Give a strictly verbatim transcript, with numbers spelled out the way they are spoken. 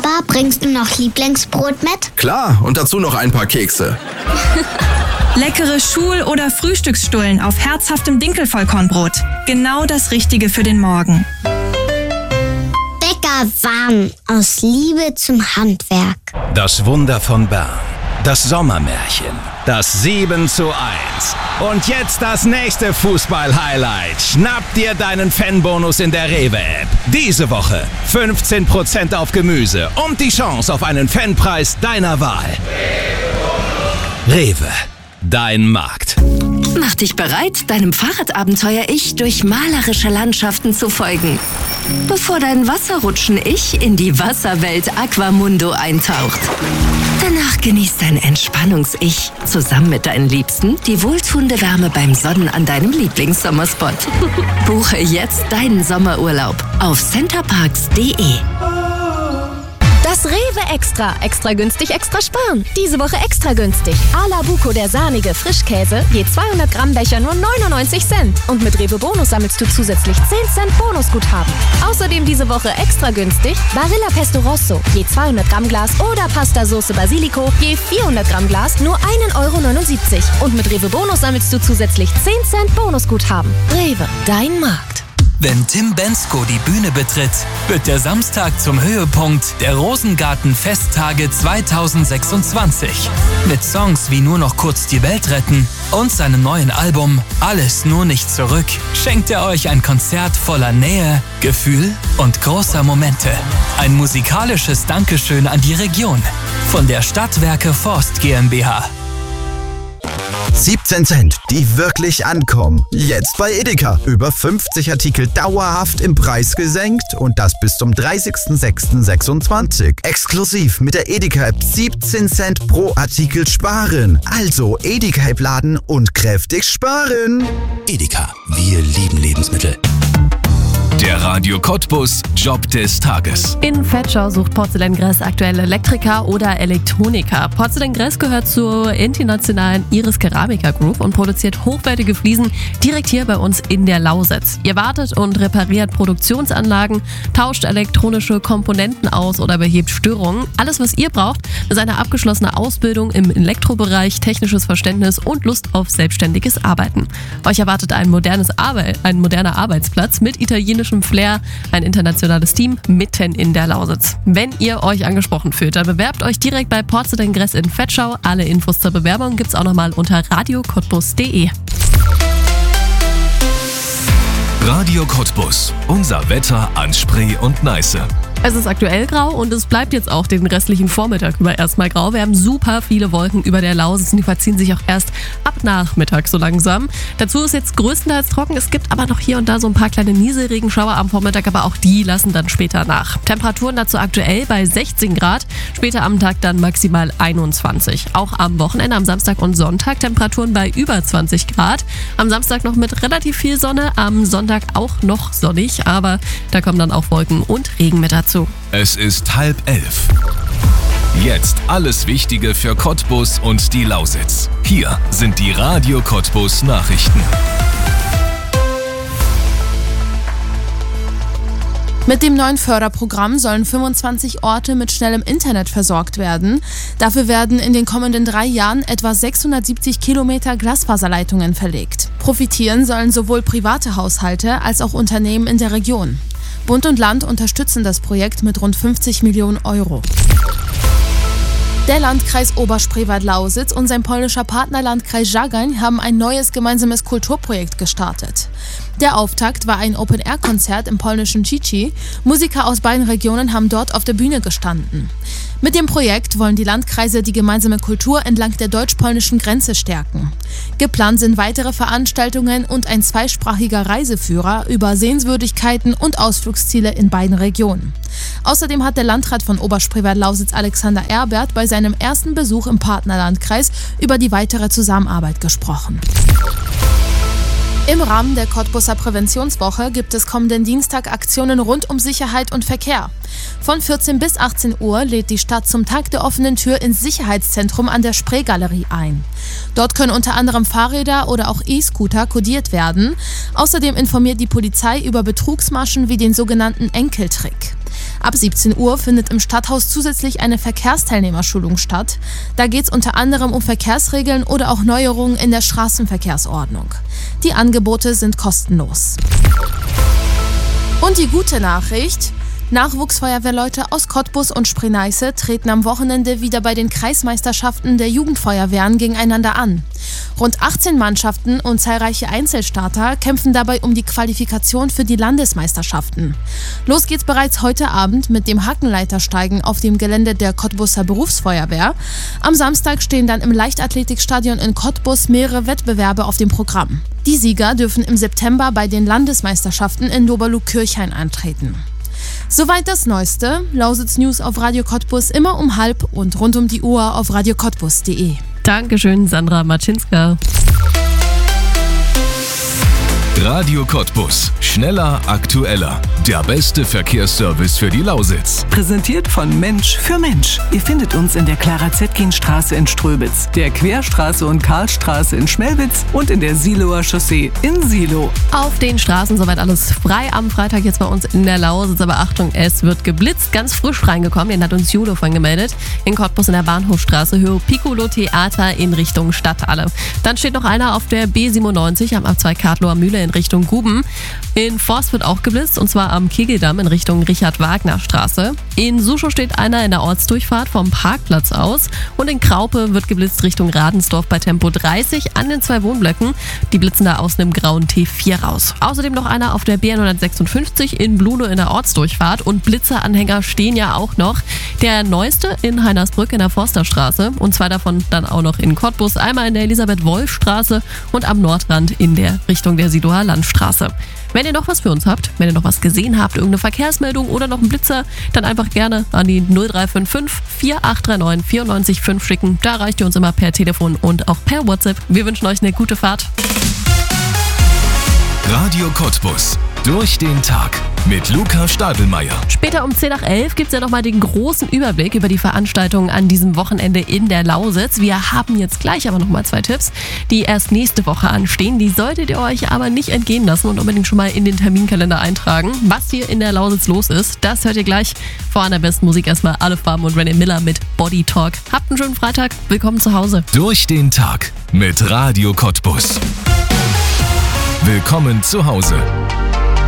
Papa, bringst du noch Lieblingsbrot mit? Klar, und dazu noch ein paar Kekse. Leckere Schul- oder Frühstücksstullen auf herzhaftem Dinkelvollkornbrot. Genau das Richtige für den Morgen. Bäckerwaren aus Liebe zum Handwerk. Das Wunder von Bern. Das Sommermärchen. Das sieben zu eins. Und jetzt das nächste Fußball-Highlight. Schnapp dir deinen Fanbonus in der Rewe-App. Diese Woche fünfzehn Prozent auf Gemüse und die Chance auf einen Fanpreis deiner Wahl. Rewe, dein Markt. Mach dich bereit, deinem Fahrradabenteuer-Ich durch malerische Landschaften zu folgen. Bevor dein Wasserrutschen-Ich in die Wasserwelt Aquamundo eintaucht. Danach genießt dein Entspannungs-Ich zusammen mit deinen Liebsten die wohltuende Wärme beim Sonnen an deinem Lieblingssommerspot. Buche jetzt deinen Sommerurlaub auf centerparks punkt de. Das Rewe Extra. Extra günstig, extra sparen. Diese Woche extra günstig. Ala Buco, der sahnige Frischkäse, je zweihundert Gramm Becher nur neunundneunzig Cent. Und mit Rewe Bonus sammelst du zusätzlich zehn Cent Bonusguthaben. Außerdem diese Woche extra günstig Barilla Pesto Rosso, je zweihundert Gramm Glas oder Pasta Soße Basilico, je vierhundert Gramm Glas nur ein Euro neunundsiebzig. Und mit Rewe Bonus sammelst du zusätzlich zehn Cent Bonusguthaben. Rewe, dein Markt. Wenn Tim Bendzko die Bühne betritt, wird der Samstag zum Höhepunkt der Rosengarten-Festtage zweitausendsechsundzwanzig. Mit Songs wie Nur noch kurz die Welt retten und seinem neuen Album Alles nur nicht zurück schenkt er euch ein Konzert voller Nähe, Gefühl und großer Momente. Ein musikalisches Dankeschön an die Region von der Stadtwerke Forst GmbH. siebzehn Cent, die wirklich ankommen. Jetzt bei Edeka. Über fünfzig Artikel dauerhaft im Preis gesenkt und das bis zum dreißigsten sechsten sechsundzwanzig. Exklusiv mit der Edeka-App siebzehn Cent pro Artikel sparen. Also Edeka-App laden und kräftig sparen. Edeka, wir lieben Lebensmittel. Der Radio Cottbus Job des Tages. In Vetschau sucht Porzellangress aktuell Elektriker oder Elektroniker. Porzellangress gehört zur internationalen Iris Keramica Group und produziert hochwertige Fliesen direkt hier bei uns in der Lausitz. Ihr wartet und repariert Produktionsanlagen, tauscht elektronische Komponenten aus oder behebt Störungen. Alles, was ihr braucht, ist eine abgeschlossene Ausbildung im Elektrobereich, technisches Verständnis und Lust auf selbstständiges Arbeiten. Euch erwartet ein modernes Arbe- ein moderner Arbeitsplatz mit italienischem Flair, ein internationales Team mitten in der Lausitz. Wenn ihr euch angesprochen fühlt, dann bewerbt euch direkt bei Porzellangress in Vetschau. Alle Infos zur Bewerbung gibt's auch nochmal unter radio cottbus punkt de. Radio Cottbus, unser Wetter an Spree und Neiße. Es ist aktuell grau und es bleibt jetzt auch den restlichen Vormittag über erstmal grau. Wir haben super viele Wolken über der Lausitz und die verziehen sich auch erst ab Nachmittag so langsam. Dazu ist jetzt größtenteils trocken. Es gibt aber noch hier und da so ein paar kleine Nieselregenschauer am Vormittag, aber auch die lassen dann später nach. Temperaturen dazu aktuell bei sechzehn Grad, später am Tag dann maximal einundzwanzig. Auch am Wochenende, am Samstag und Sonntag Temperaturen bei über zwanzig Grad. Am Samstag noch mit relativ viel Sonne, am Sonntag auch noch sonnig, aber da kommen dann auch Wolken und Regen mit dazu. Es ist halb elf. Jetzt alles Wichtige für Cottbus und die Lausitz. Hier sind die Radio Cottbus Nachrichten. Mit dem neuen Förderprogramm sollen fünfundzwanzig Orte mit schnellem Internet versorgt werden. Dafür werden in den kommenden drei Jahren etwa sechshundertsiebzig Kilometer Glasfaserleitungen verlegt. Profitieren sollen sowohl private Haushalte als auch Unternehmen in der Region. Bund und Land unterstützen das Projekt mit rund fünfzig Millionen Euro. Der Landkreis Oberspreewald-Lausitz und sein polnischer Partnerlandkreis Żagań haben ein neues gemeinsames Kulturprojekt gestartet. Der Auftakt war ein Open-Air-Konzert im polnischen Chichi. Musiker aus beiden Regionen haben dort auf der Bühne gestanden. Mit dem Projekt wollen die Landkreise die gemeinsame Kultur entlang der deutsch-polnischen Grenze stärken. Geplant sind weitere Veranstaltungen und ein zweisprachiger Reiseführer über Sehenswürdigkeiten und Ausflugsziele in beiden Regionen. Außerdem hat der Landrat von Oberspreewald-Lausitz Alexander Erbert bei seinem ersten Besuch im Partnerlandkreis über die weitere Zusammenarbeit gesprochen. Im Rahmen der Cottbuser Präventionswoche gibt es kommenden Dienstag Aktionen rund um Sicherheit und Verkehr. Von vierzehn bis achtzehn Uhr lädt die Stadt zum Tag der offenen Tür ins Sicherheitszentrum an der Spreegalerie ein. Dort können unter anderem Fahrräder oder auch E-Scooter kodiert werden. Außerdem informiert die Polizei über Betrugsmaschen wie den sogenannten Enkeltrick. Ab siebzehn Uhr findet im Stadthaus zusätzlich eine Verkehrsteilnehmerschulung statt. Da geht es unter anderem um Verkehrsregeln oder auch Neuerungen in der Straßenverkehrsordnung. Die Angebote sind kostenlos. Und die gute Nachricht: Nachwuchsfeuerwehrleute aus Cottbus und Spree-Neiße treten am Wochenende wieder bei den Kreismeisterschaften der Jugendfeuerwehren gegeneinander an. Rund achtzehn Mannschaften und zahlreiche Einzelstarter kämpfen dabei um die Qualifikation für die Landesmeisterschaften. Los geht's bereits heute Abend mit dem Hackenleitersteigen auf dem Gelände der Cottbuser Berufsfeuerwehr. Am Samstag stehen dann im Leichtathletikstadion in Cottbus mehrere Wettbewerbe auf dem Programm. Die Sieger dürfen im September bei den Landesmeisterschaften in Doberlug-Kirchhain antreten. Soweit das Neueste. Lausitz News auf Radio Cottbus immer um halb und rund um die Uhr auf radio cottbus punkt de. Dankeschön, Sandra Maczynska. Radio Cottbus. Schneller, aktueller. Der beste Verkehrsservice für die Lausitz. Präsentiert von Mensch für Mensch. Ihr findet uns in der Clara-Zetkin-Straße in Ströbitz, der Querstraße und Karlstraße in Schmelwitz und in der Siloer Chaussee in Silo. Auf den Straßen soweit alles frei am Freitag jetzt bei uns in der Lausitz. Aber Achtung, es wird geblitzt. Ganz frisch reingekommen, den hat uns Judo von gemeldet. In Cottbus in der Bahnhofstraße, Höhe Piccolo Theater in Richtung Stadthalle. Dann steht noch einer auf der B siebenundneunzig am A zwei Kartloer Mühle in Richtung Guben. In Forst wird auch geblitzt, und zwar am Kegeldamm in Richtung Richard-Wagner-Straße. In Suschow steht einer in der Ortsdurchfahrt vom Parkplatz aus. Und in Kraupe wird geblitzt Richtung Radensdorf bei Tempo dreißig an den zwei Wohnblöcken. Die blitzen da aus einem grauen T vier raus. Außerdem noch einer auf der B hundertsechsundfünfzig in Bluno in der Ortsdurchfahrt. Und Blitzeranhänger stehen ja auch noch. Der neueste in Heinersbrück in der Forsterstraße. Und zwei davon dann auch noch in Cottbus. Einmal in der Elisabeth-Wolf-Straße und am Nordrand in der Richtung der Sidoer Landstraße. Wenn ihr noch was für uns habt, wenn ihr noch was gesehen habt, irgendeine Verkehrsmeldung oder noch einen Blitzer, dann einfach gerne an die null drei fünf fünf, vier acht drei neun, vier neun fünf schicken. Da erreicht ihr uns immer per Telefon und auch per WhatsApp. Wir wünschen euch eine gute Fahrt. Radio Cottbus. Durch den Tag mit Luca Stadelmeier. Später um zehn nach elf gibt es ja nochmal den großen Überblick über die Veranstaltungen an diesem Wochenende in der Lausitz. Wir haben jetzt gleich aber nochmal zwei Tipps, die erst nächste Woche anstehen. Die solltet ihr euch aber nicht entgehen lassen und unbedingt schon mal in den Terminkalender eintragen. Was hier in der Lausitz los ist, das hört ihr gleich. Vor an der besten Musik erstmal Alle Farben und René Miller mit Body Talk. Habt einen schönen Freitag. Willkommen zu Hause. Durch den Tag mit Radio Cottbus. Willkommen zu Hause.